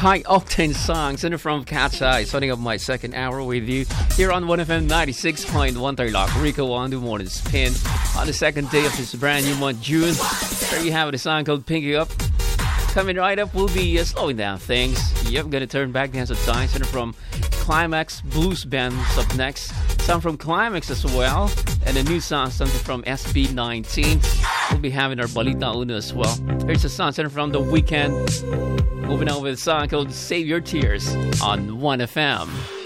high-octane songs and from Cat's Eye, starting up my second hour with you here on 1FM 96.1 Tarlac. Rico on the morning spin on the second day of this brand new month, June. There you have it, a song called Pinky Up. Coming right up, we'll be slowing down things. Yep, gonna turn back the hands of time. Starting from Climax Blues Band's up next. Some from Climax as well. And a new song, something from SB19. We'll be having our Balita Uno as well. Here's a song starting from The Weeknd. Moving on with a song called Save Your Tears on 1FM.